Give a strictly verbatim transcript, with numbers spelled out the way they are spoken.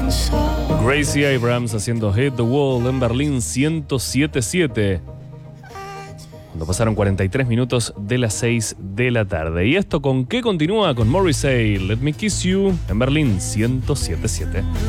Gracie Abrams haciendo Hit the Wall en Berlín ciento siete siete. Cuando pasaron cuarenta y tres minutos de las seis de la tarde. ¿Y esto con qué continúa? Con Morrissey, Let Me Kiss You en Berlín ciento siete siete.